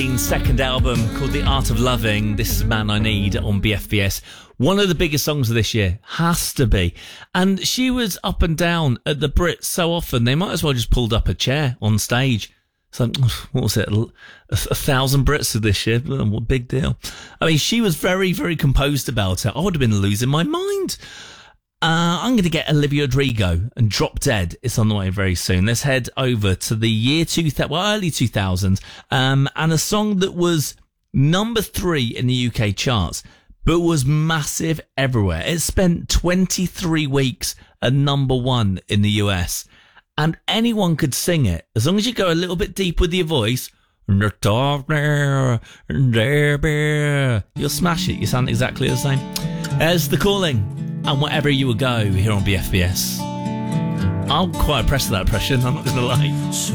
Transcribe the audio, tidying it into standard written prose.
Second album called The Art of Loving. This is Man I Need on BFBS. One of the biggest songs of this year, has to be. And she was up and down at the Brits so often, they might as well just pulled up a chair on stage. So, what was it, 1,000 Brits of this year? What big deal. I mean, she was very, very composed about it. I would have been losing my mind. I'm going to get Olivia Rodrigo and Drop Dead. It's on the way very soon. Let's head over to the year 2000, early 2000s, and a song that was number 3 in the UK charts, but was massive everywhere. It spent 23 weeks at number 1 in the US, and anyone could sing it as long as you go a little bit deep with your voice. You'll smash it. You sound exactly the same. There's The Calling. And Wherever You Will Go here on BFBS. I'm quite impressed with that impression, I'm not going to lie.